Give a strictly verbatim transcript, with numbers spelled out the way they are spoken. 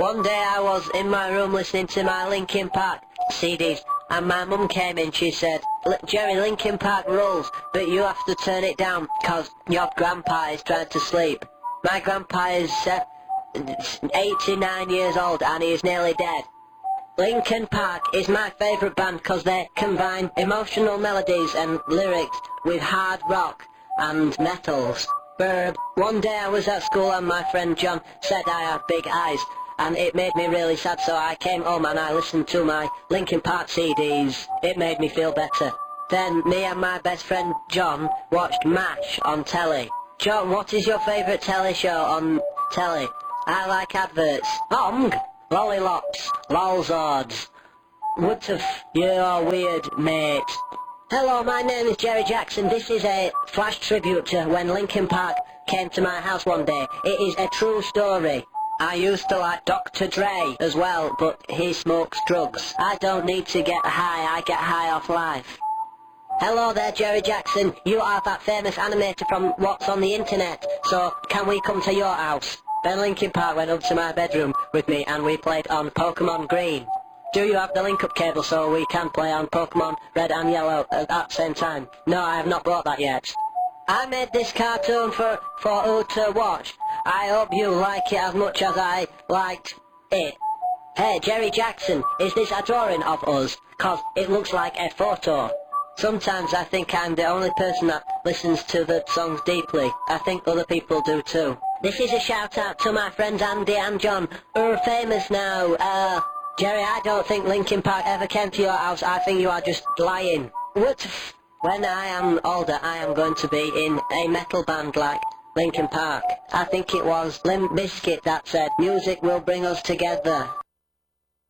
One day I was in my room listening to my Linkin Park C Ds, and my mum came in. She said, "Jerry, Linkin Park rules, but you have to turn it down, 'cause your grandpa is trying to sleep." My grandpa is uh, eighty-nine years old, and he is nearly dead. Linkin Park is my favourite band 'cause they combine emotional melodies and lyrics with hard rock and metals. Burb. One day I was at school and my friend John said I have big eyes, and it made me really sad, so I came home and I listened to my Linkin Park C Ds. It made me feel better. Then me and my best friend John watched MASH on telly. John, what is your favourite telly show on telly? I like adverts. Ong! Lollilops. Lolzords. What the f... You're weird, mate. Hello, my name is Jerry Jackson. This is a flash tribute to when Linkin Park came to my house one day. It is a true story. I used to like Doctor Dre as well, but he smokes drugs. I don't need to get high, I get high off life. Hello there, Jerry Jackson. You are that famous animator from What's on the Internet, so can we come to your house? Then Linkin Park went up to my bedroom with me and we played on Pokemon Green. Do you have the link-up cable so we can play on Pokemon Red and Yellow at the same time? No, I have not bought that yet. I made this cartoon for, for you to watch. I hope you like it as much as I liked it. Hey, Jerry Jackson, is this a drawing of us? 'Cause it looks like a photo. Sometimes I think I'm the only person that listens to the songs deeply. I think other people do too. This is a shout out to my friends Andy and John, who are famous now. Uh, Jerry, I don't think Linkin Park ever came to your house. I think you are just lying. What f- When I am older, I am going to be in a metal band like Linkin Park. I think it was Limp Bizkit that said, "Music will bring us together."